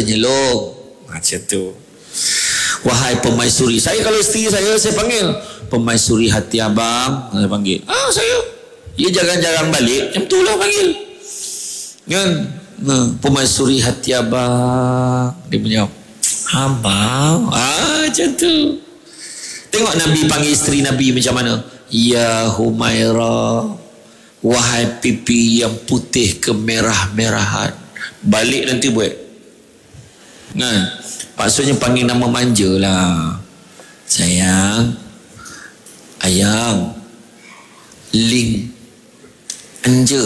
penyelong. Macam tu. Wahai pemaisuri. Saya kalau isteri saya panggil pemaisuri hati abang. Saya panggil. Saya. Dia jarang-jarang balik. Macam tu lah panggil. Kan? Pemaisuri hati abang. Dia menjawab, abang. Macam tu. Tengok Nabi panggil isteri Nabi macam mana. Ya Humairah, wahai pipi yang putih kemerah-merahan. Balik nanti buat. Kan? Maksudnya panggil nama manja lah. Sayang, ayang, ling, anja,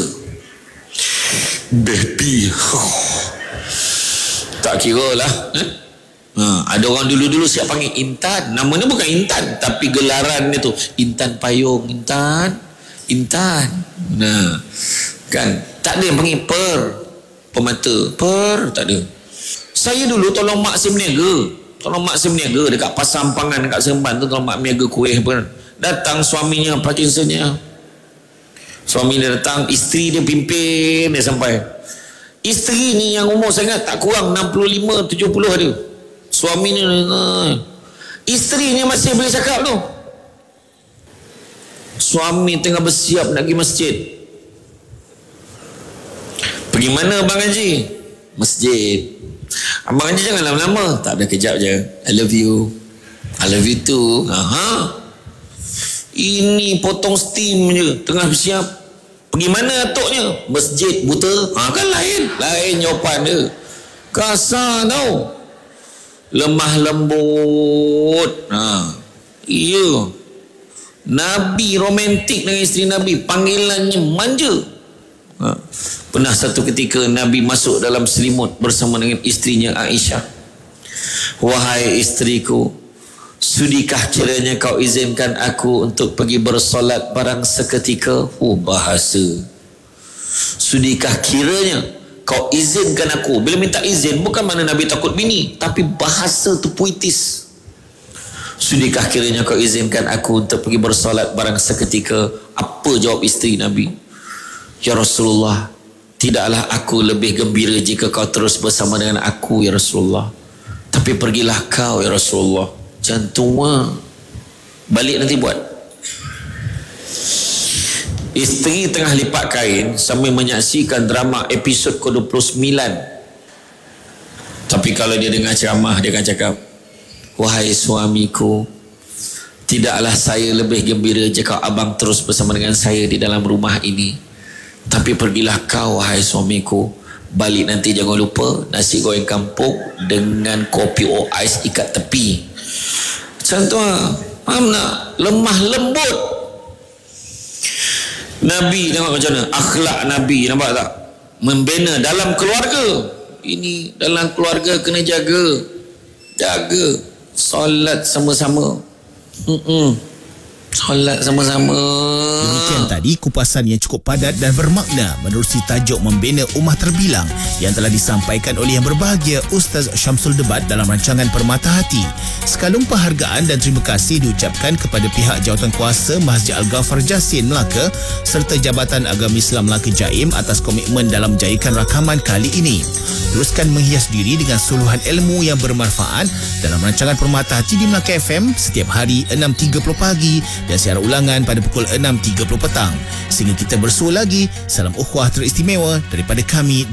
baby. Tak kira lah. Ada orang dulu-dulu siap panggil Intan. Namanya bukan Intan, tapi gelaran dia tu Intan Payung, Intan. Kan? Tak ada yang panggil pemata. Tak ada. Saya dulu tolong mak saya berniaga dekat pasar Ampangan dekat Seremban tu. Tolong mak berniaga kuih pun. Datang suaminya Parkinsonnya. Suami dia datang, isteri dia pimpin dia sampai. Isteri ni yang umur saya ingat tak kurang 65-70 ada. Suaminya isterinya masih boleh cakap tu. Suami tengah bersiap nak pergi masjid. Pergi mana Abang Haji? Masjid. Abang Haji jangan lama-lama. Tak ada, kejap je. I love you too. Ini potong steam je. Tengah bersiap. Pergi mana atuknya? Masjid buta. Kan lain jawapan dia. Kasar tau. Lemah lembut. Iya. Nabi romantik dengan isteri Nabi. Panggilannya manja. Pernah satu ketika Nabi masuk dalam selimut bersama dengan isterinya Aisyah. Wahai isteriku, sudikah kiranya kau izinkan aku untuk pergi bersolat barang seketika? Bahasa. Sudikah kiranya kau izinkan aku? Bila minta izin, bukan mana Nabi takut bini, tapi bahasa tu puitis. Sudikah kiranya kau izinkan aku untuk pergi bersolat barang seketika? Apa jawab isteri Nabi? Ya Rasulullah, tidaklah aku lebih gembira jika kau terus bersama dengan aku, ya Rasulullah. Tapi pergilah kau, ya Rasulullah. Jantung balik nanti buat. Isteri tengah lipat kain sambil menyaksikan drama episod ke-29. Tapi kalau dia dengar ceramah, dia akan cakap, wahai suamiku, tidaklah saya lebih gembira jika abang terus bersama dengan saya di dalam rumah ini. Tapi pergilah kau, wahai suamiku. Balik nanti jangan lupa nasi goreng kampung dengan kopi ais ikat tepi. Macam tu lah. Faham tak? Lemah lembut. Nabi tengok macam mana akhlak Nabi, nampak tak? Membina dalam keluarga. Ini dalam keluarga kena jaga solat sama-sama. Solat sama-sama. Demikian tadi kupasan yang cukup padat dan bermakna menerusi tajuk Membina Ummah Terbilang yang telah disampaikan oleh yang berbahagia Ustaz Syamsul Debat dalam rancangan Permata Hati. Sekalung penghargaan dan terima kasih diucapkan kepada pihak Jawatankuasa Masjid Al-Ghafar Jassin Melaka serta Jabatan Agama Islam Melaka Jaim atas komitmen dalam menjayakan rakaman kali ini. Teruskan menghias diri dengan suluhan ilmu yang bermanfaat dalam rancangan Permata Hati di Melaka FM setiap hari 6.30 pagi dan siaran ulangan pada pukul 6.30 petang. Sehingga kita bersua lagi, salam ukhuwah teristimewa daripada kami